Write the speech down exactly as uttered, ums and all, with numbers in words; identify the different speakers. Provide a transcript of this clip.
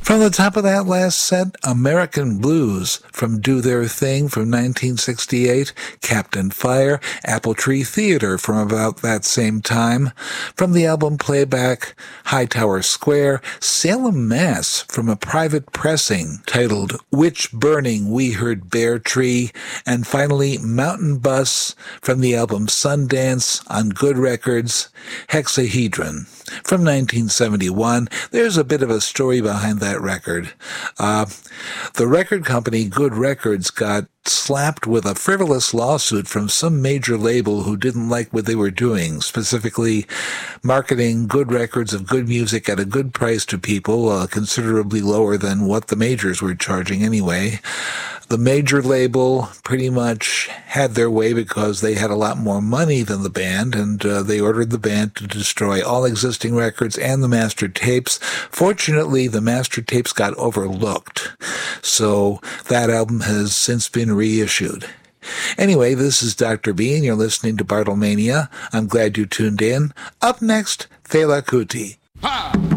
Speaker 1: From the top of that last set, American Blues from Do Their Thing from nineteen sixty-eight, Captain Fire, Apple Tree Theater from about that same time. From the album Playback, Hightower Square, Salem, Mass from a private pressing titled Witch Burning, We Heard Bear Tree. And finally, Mountain Bus from the album Sundance on Good Records, Hexahedron. From nineteen seventy-one, there's a bit of a story behind that record. Uh, the record company, Good Records, got slapped with a frivolous lawsuit from some major label who didn't like what they were doing, specifically marketing good records of good music at a good price to people, uh, considerably lower than what the majors were charging anyway. The major label pretty much had their way because they had a lot more money than the band, and uh, they ordered the band to destroy all existing records and the master tapes. Fortunately, the master tapes got overlooked, so that album has since been reissued. Anyway, this is Doctor B, and you're listening to Bartlemania. I'm glad you tuned in. Up next, Fela Kuti.